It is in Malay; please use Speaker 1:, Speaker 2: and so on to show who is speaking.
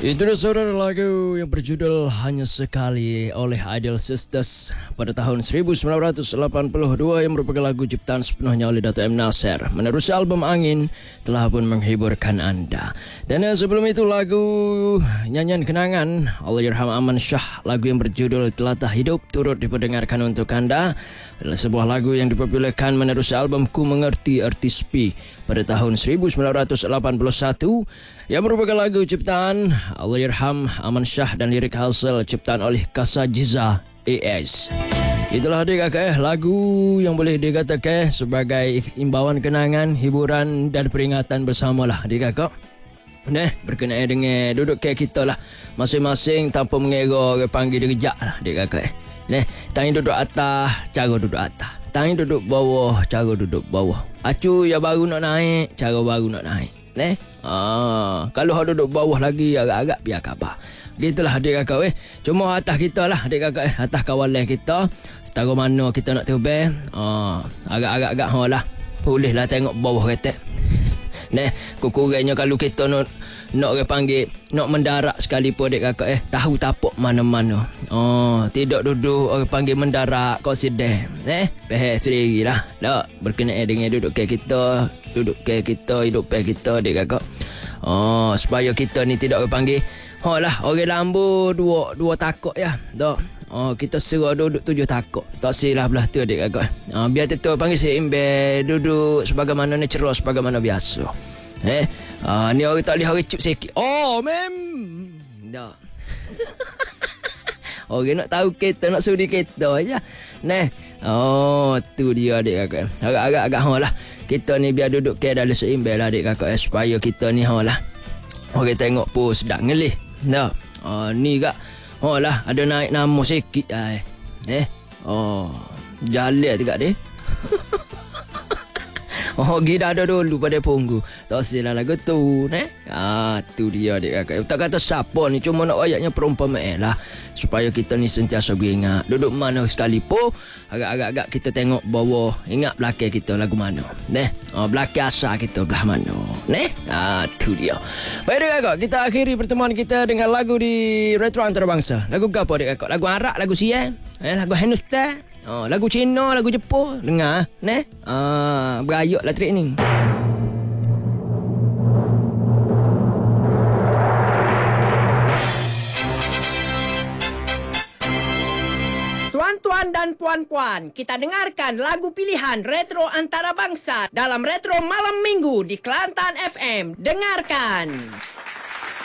Speaker 1: Itu dia saudara lagu yang berjudul Hanya Sekali oleh Ideal Sisters pada tahun 1982 yang merupakan lagu ciptaan sepenuhnya oleh Dato' M. Nasir. Menerusi album Angin telah pun menghiburkan anda. Dan sebelum itu lagu nyanyian kenangan Allahyarham Aman Shah, lagu yang berjudul Telatah Hidup turut diperdengarkan untuk anda. Adalah sebuah lagu yang dipopulerkan menerusi album Ku Mengerti Arti Sepi pada tahun 1981 yang merupakan lagu ciptaan Allahyarham Aman Shah dan lirik hasil ciptaan oleh Kasa Jiza AS. Itulah adik kakak lagu yang boleh dikatakan sebagai imbauan kenangan, hiburan dan peringatan bersamalah adik kakak. Berkenaan dengan duduk kayak kita lah, masing-masing tanpa mengira orang panggil dia kejap lah adik kakak. Tanya duduk atas, cara duduk atas. Tanya duduk bawah, cara duduk bawah. Acu yang baru nak naik, cara baru nak naik. Kalau hak duduk bawah lagi agak-agak biar khabar. Gitulah adik kakak Cuma atas kita lah adik kakak atas kawalan kita. Setara mana kita nak terbang, agak-agak lah. Boleh lah tengok bawah kata. Kurangnya kalau kita nak orang panggil nak mendarat sekalipun adik kakak tahu tapak mana-mana. Tidak duduk orang panggil mendarat kau sedang. Pahal sendiri lah. Tak berkenaan dengan duduk kayak kita, hidup kayak kita adik kakak. Supaya kita ni tidak orang panggil orang lambu dua takut ya. Tak. Kita suruh duduk 7 takut. Tak silah belah tu adik kakak. Biar tu panggil seimbang, duduk sebagaimana ni cerah sebagaimana biasa. Ni orang tak boleh recut sikit. Tak. Orang nak tahu kita, nak sudi kita aja. Tu dia adik kakak. Agak-agak lah. Kita ni biar duduk ke dalam seimbang lah adik kakak supaya kita ni lah. Orang tengok pun sedap ngelih. Tak. Ni kak ada naik nama sikit jalan tegak dia. Kita ada dulu pada punggu. Tak silah lagu tu tu dia adik kakak. Tak kata siapa ni, cuma nak ayatnya perumpamaan lah supaya kita ni sentiasa beringat duduk mana sekalipun. Agak-agak kita tengok bawah, ingat belakang kita lagu mana. Belakang asal kita belah mana. Tu dia. Baik adik kakak, kita akhiri pertemuan kita dengan lagu di Retro Antarabangsa. Lagu apa adik kakak? Lagu Arab, lagu Siam, lagu Hindustan, lagu Cina, lagu Jepun. Dengar berayuk lah trik ni.
Speaker 2: Tuan-tuan dan puan-puan, kita dengarkan lagu pilihan Retro Antarabangsa dalam Retro Malam Minggu di Kelantan FM. Dengarkan.